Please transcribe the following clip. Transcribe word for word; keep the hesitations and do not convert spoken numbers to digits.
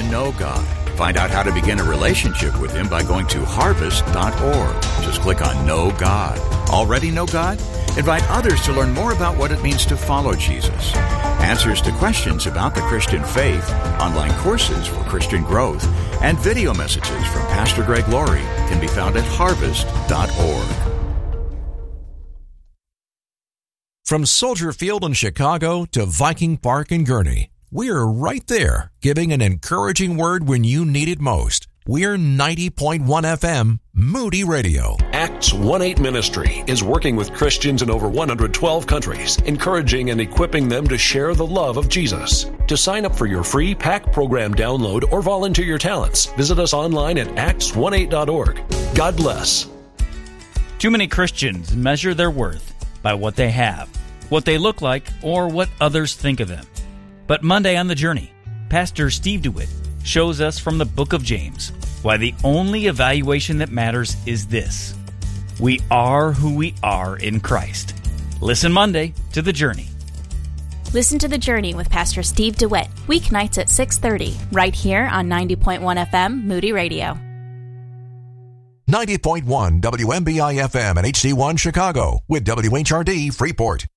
know God. Find out how to begin a relationship with Him by going to harvest dot org. Just click on Know God. Already know God? Invite others to learn more about what it means to follow Jesus. Answers to questions about the Christian faith, online courses for Christian growth, and video messages from Pastor Greg Laurie can be found at harvest dot org. From Soldier Field in Chicago to Viking Park in Gurnee, we're right there, giving an encouraging word when you need it most. We're ninety point one F M, Moody Radio. Acts one eight Ministry is working with Christians in over one hundred twelve countries, encouraging and equipping them to share the love of Jesus. To sign up for your free P A C program download or volunteer your talents, visit us online at acts eighteen dot org. God bless. Too many Christians measure their worth by what they have, what they look like, or what others think of them. But Monday on The Journey, Pastor Steve DeWitt shows us from the book of James why the only evaluation that matters is this: we are who we are in Christ. Listen Monday to The Journey. Listen to The Journey with Pastor Steve DeWitt, weeknights at six thirty, right here on ninety point one F M, Moody Radio. ninety point one W M B I F M and H D one Chicago with W H R D Freeport.